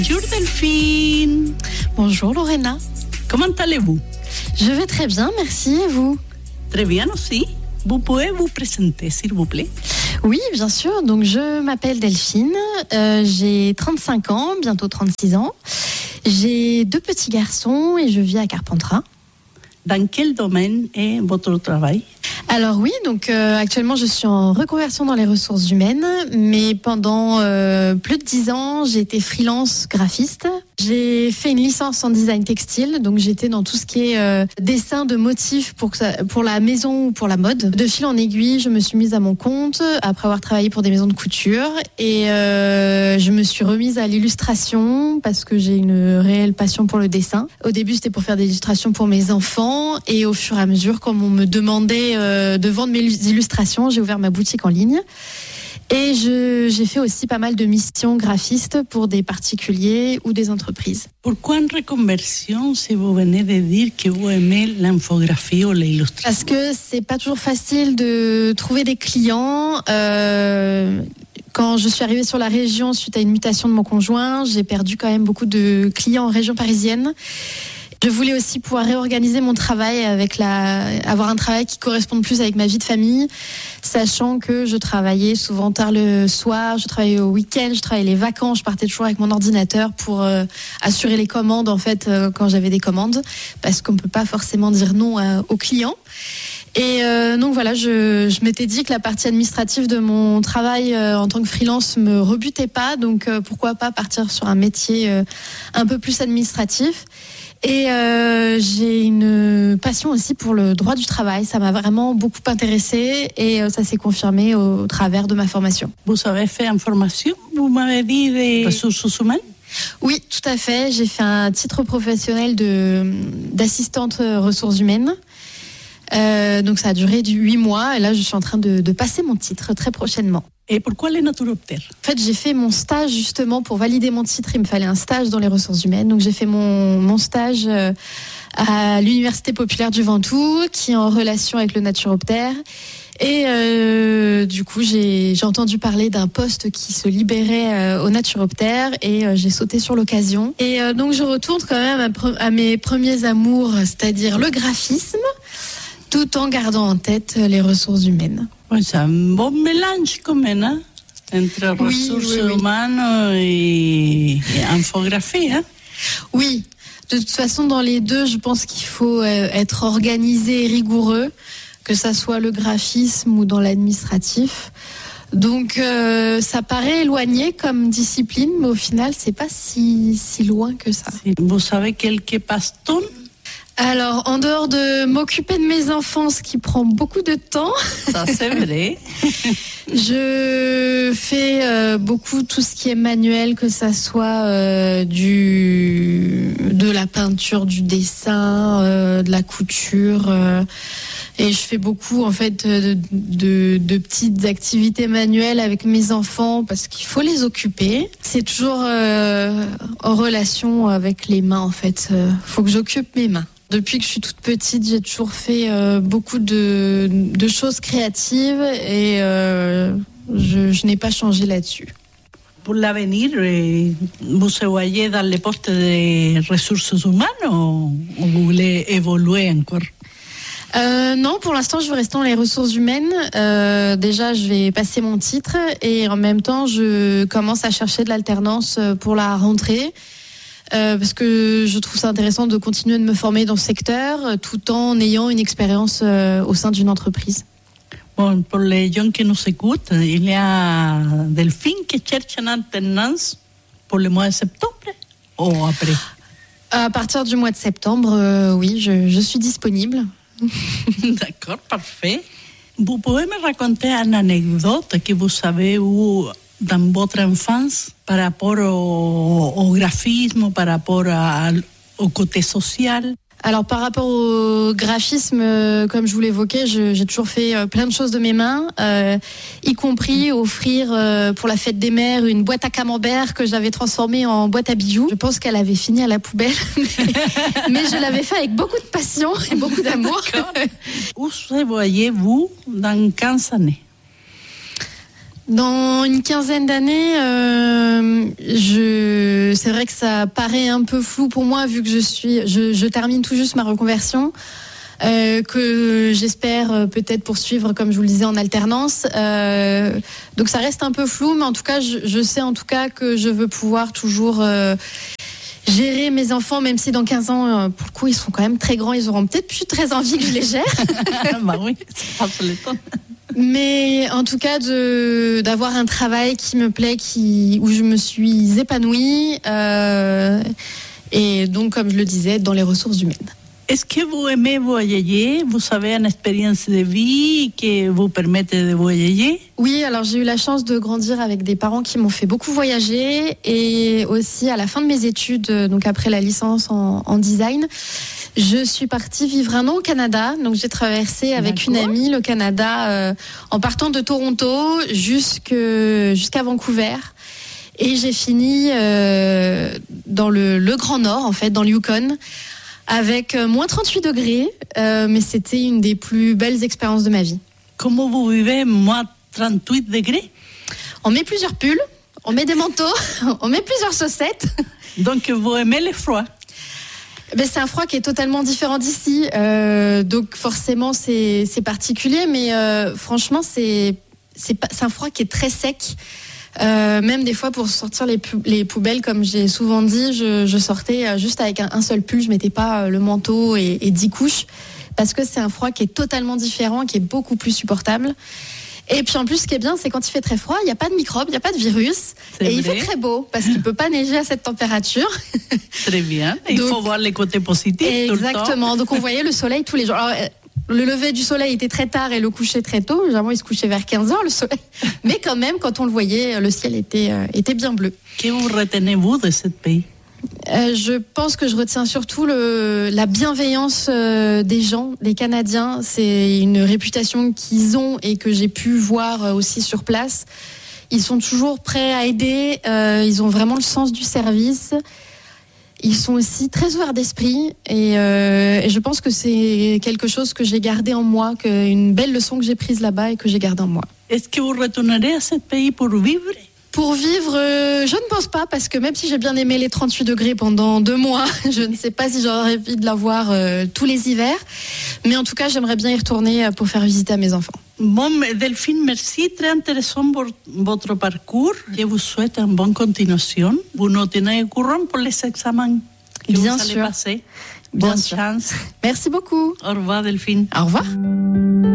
Bonjour Delphine. Bonjour Lorena. Comment allez-vous? Je vais très bien, merci. Et vous? Très bien aussi. Vous pouvez vous présenter, s'il vous plaît? Oui, bien sûr. Donc, je m'appelle Delphine. J'ai 35 ans, bientôt 36 ans. J'ai 2 petits garçons et je vis à Carpentras. Dans quel domaine est votre travail? Alors oui, donc actuellement je suis en reconversion dans les ressources humaines, mais pendant plus de 10 ans, j'ai été freelance graphiste. J'ai fait une licence en design textile, donc j'étais dans tout ce qui est dessin de motifs pour la maison ou pour la mode. De fil en aiguille, je me suis mise à mon compte après avoir travaillé pour des maisons de couture et je me suis remise à l'illustration parce que j'ai une réelle passion pour le dessin. Au début, c'était pour faire des illustrations pour mes enfants et au fur et à mesure, comme on me demandait de vendre mes illustrations, j'ai ouvert ma boutique en ligne. Et j'ai fait aussi pas mal de missions graphistes pour des particuliers ou des entreprises. Pourquoi une reconversion si vous venez de dire que vous aimez l'infographie ou l'illustration? Parce que c'est pas toujours facile de trouver des clients. Quand je suis arrivée sur la région suite à une mutation de mon conjoint, j'ai perdu quand même beaucoup de clients en région parisienne. Je voulais aussi pouvoir réorganiser mon travail avoir un travail qui corresponde plus avec ma vie de famille, sachant que je travaillais souvent tard le soir, je travaillais au week-end, je travaillais les vacances, je partais toujours avec mon ordinateur pour assurer les commandes en fait quand j'avais des commandes, parce qu'on peut pas forcément dire non aux clients. Et donc voilà, je m'étais dit que la partie administrative de mon travail en tant que freelance me rebutait pas, donc pourquoi pas partir sur un métier un peu plus administratif. Et j'ai une passion aussi pour le droit du travail. Ça m'a vraiment beaucoup intéressée et ça s'est confirmé au travers de ma formation. Vous avez fait une formation, vous m'avez dit, des ressources humaines? Oui, tout à fait. J'ai fait un titre professionnel d'assistante ressources humaines. Donc ça a duré 8 mois et là je suis en train de passer mon titre très prochainement. Et pourquoi les naturoptères? En fait, j'ai fait mon stage justement pour valider mon titre. Il me fallait un stage dans les ressources humaines. Donc j'ai fait mon stage à l'Université populaire du Ventoux, qui est en relation avec le naturoptère. Et du coup, j'ai entendu parler d'un poste qui se libérait au naturoptère et j'ai sauté sur l'occasion. Et donc je retourne quand même à mes premiers amours, c'est-à-dire le graphisme, tout en gardant en tête les ressources humaines. Oui, c'est un bon mélange quand même, hein, entre ressources humaines et infographie. Hein? Oui, de toute façon, dans les deux, je pense qu'il faut être organisé et rigoureux, que ça soit le graphisme ou dans l'administratif. Donc, ça paraît éloigné comme discipline, mais au final, c'est pas si loin que ça. Vous savez quelques passe-temps? Alors, en dehors de m'occuper de mes enfants, ce qui prend beaucoup de temps. Ça, c'est vrai. Je fais beaucoup tout ce qui est manuel, que ça soit de la peinture, du dessin, de la couture. Et je fais beaucoup, en fait, de petites activités manuelles avec mes enfants parce qu'il faut les occuper. C'est toujours en relation avec les mains, en fait. Faut que j'occupe mes mains. Depuis que je suis toute petite, j'ai toujours fait beaucoup de choses créatives et je n'ai pas changé là-dessus. Pour l'avenir, vous voyez dans les postes des ressources humaines ou vous voulez évoluer encore? Non, pour l'instant, je veux rester dans les ressources humaines. Déjà, je vais passer mon titre et en même temps, je commence à chercher de l'alternance pour la rentrée. Parce que je trouve ça intéressant de continuer de me former dans ce secteur tout en ayant une expérience au sein d'une entreprise. Bon, pour les gens qui nous écoutent, il y a Delphine qui cherche une alternance pour le mois de septembre ou après? À partir du mois de septembre, oui, je suis disponible. D'accord, parfait. Vous pouvez me raconter une anecdote que vous avez eue dans votre enfance par rapport au graphisme, par rapport au côté social? Alors par rapport au graphisme, comme je vous l'évoquais, j'ai toujours fait plein de choses de mes mains, y compris offrir pour la fête des mères une boîte à camembert que j'avais transformée en boîte à bijoux. Je pense qu'elle avait fini à la poubelle, mais je l'avais fait avec beaucoup de passion et beaucoup d'amour. Où se voyez-vous dans 15 années? Dans une quinzaine d'années, c'est vrai que ça paraît un peu flou pour moi vu que je termine tout juste ma reconversion, que j'espère peut-être poursuivre, comme je vous le disais, en alternance. Donc ça reste un peu flou, mais en tout cas, je sais en tout cas que je veux pouvoir toujours gérer mes enfants, même si dans 15 ans, pour le coup, ils sont quand même très grands, ils auront peut-être plus très envie que je les gère. Bah oui, c'est pas le temps. Mais en tout cas, d'avoir un travail qui me plaît, où je me suis épanouie, et donc, comme je le disais, dans les ressources humaines. Est-ce que vous aimez voyager? Vous avez une expérience de vie qui vous permet de voyager? Oui, alors j'ai eu la chance de grandir avec des parents qui m'ont fait beaucoup voyager, et aussi à la fin de mes études, donc après la licence en design, je suis partie vivre un an au Canada. Donc j'ai traversé avec une amie le Canada en partant de Toronto jusqu'à Vancouver. Et j'ai fini dans le Grand Nord, en fait, dans le Yukon, avec moins 38 degrés, mais c'était une des plus belles expériences de ma vie. Comment vous vivez moins 38 degrés? On met plusieurs pulls, on met des manteaux, on met plusieurs chaussettes. Donc vous aimez le froid? Ben, c'est un froid qui est totalement différent d'ici, donc forcément c'est particulier, mais franchement c'est un froid qui est très sec. Même des fois pour sortir les poubelles, comme j'ai souvent dit, je sortais juste avec un seul pull, je mettais pas le manteau et 10 couches, parce que c'est un froid qui est totalement différent, qui est beaucoup plus supportable. Et puis en plus, ce qui est bien, c'est quand il fait très froid, il n'y a pas de microbes, il n'y a pas de virus, et il fait très beau, parce qu'il ne peut pas neiger à cette température. Très bien, il faut voir les côtés positifs. Exactement, donc on voyait le soleil tous les jours. Alors, le lever du soleil était très tard et le coucher très tôt. Généralement, il se couchait vers 15h, le soleil. Mais quand même, quand on le voyait, le ciel était bien bleu. Que vous retenez-vous de ce pays? Je pense que je retiens surtout la bienveillance des gens, des Canadiens. C'est une réputation qu'ils ont et que j'ai pu voir aussi sur place. Ils sont toujours prêts à aider. Ils ont vraiment le sens du service. Ils sont aussi très ouverts d'esprit, et je pense que c'est quelque chose que j'ai gardé en moi, une belle leçon que j'ai prise là-bas et que j'ai gardée en moi. Est-ce que vous retournerez à ce pays pour vivre? Pour vivre, je ne pense pas, parce que même si j'ai bien aimé les 38 degrés pendant 2 mois, je ne sais pas si j'aurais envie de l'avoir tous les hivers. Mais en tout cas, j'aimerais bien y retourner pour faire visiter à mes enfants. Bon, Delphine, merci. Très intéressant votre parcours. Je vous souhaite une bonne continuation. Vous nous tenez au courant pour les examens que bien vous allez sûr. passer. Bien Bonne sûr. chance. Merci beaucoup. Au revoir, Delphine. Au revoir.